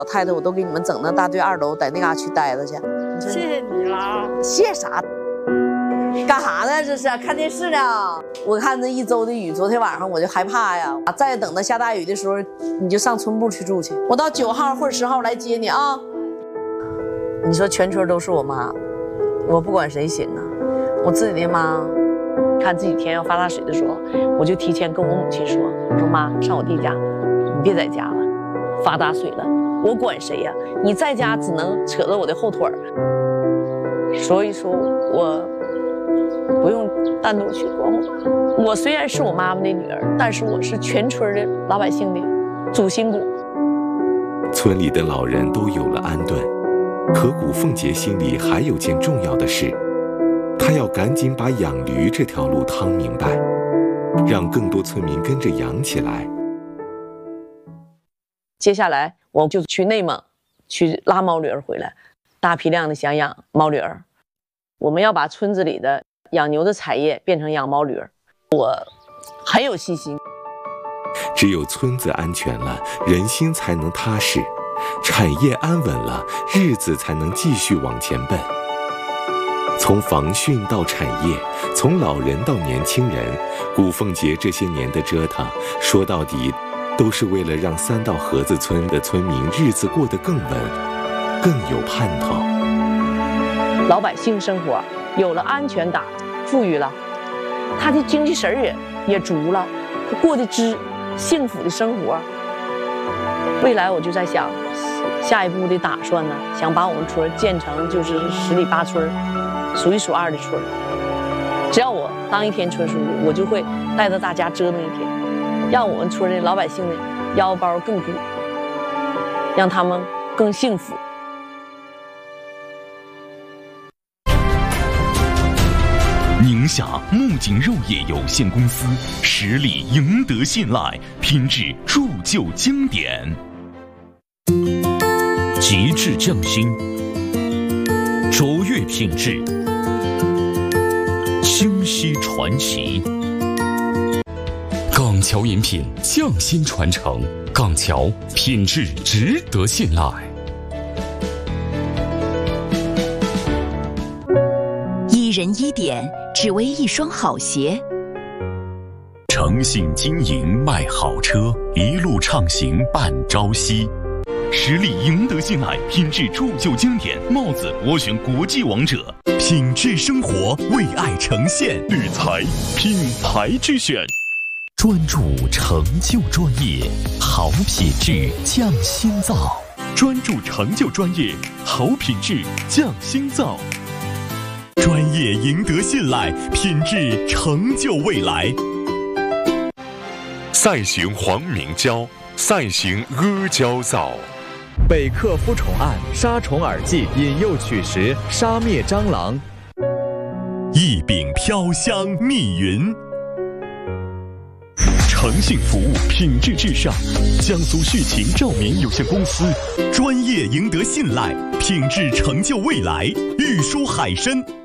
老太太我都给你们整那大队2楼，在那嘎去待着去。 谢谢你了。 谢啥？干啥呢？这是看电视呢。我看这一周的雨，昨天晚上我就害怕呀。再等到下大雨的时候，你就上村部去住去。我到9号或者10号来接你啊。你说全村都是我妈，我不管谁行啊。我自己的妈，看这几天要发大水的时候，我就提前跟我母亲说，我说妈，上我弟家，你别在家了，发大水了，我管谁呀？你在家只能扯着我的后腿儿。所以说我不用单独去管我妈。我虽然是我妈妈的女儿，但是我是全村的老百姓的主心骨。 村里的老人都有了安顿，可古凤姐心里还有件重要的事，她要赶紧把养驴这条路趟明白，让更多村民跟着养起来。接下来我就去内蒙去拉毛驴儿回来，大批量的想养毛驴儿。我们要把村子里的养牛的产业变成养毛驴儿，我很有信心。只有村子安全了，人心才能踏实，产业安稳了，日子才能继续往前奔。从防汛到产业，从老人到年轻人，古凤节这些年的折腾，说到底都是为了让3道河子村的村民日子过得更稳，更有盼头。老百姓生活有了安全感，富裕了，他的精气神也足了，他过得幸福的生活。未来我就在想，下一步的打算呢，想把我们村建成就是10里8村数1数2的村。只要我当一天村书记，我就会带着大家折腾一天，让我们村的老百姓的腰包更鼓，让他们更幸福。 宁夏木槿肉业有限公司实力赢得信赖，品质铸就经典，极致匠心，卓越品质，清晰传奇。港桥饮品匠心传承，港桥品质值得信赖。 1人1点，只为一双好鞋。 诚信经营卖好车，一路畅行伴朝夕。实力赢得信赖，品质铸就经典。帽子我选国际王者，品质生活为爱呈现。铝材品牌之选，专注成就专业，好品质匠心造。专注成就专业，好品质匠心造。专业赢得信赖，品质成就未来。 赛型黄明胶，赛型阿胶皂。 北克夫宠胺杀虫饵剂，引诱取食，杀灭蟑螂。 一饼飘香密云。诚信服务，品质至上。江苏旭晴照明有限公司，专业赢得信赖，品质成就未来。玉书海参。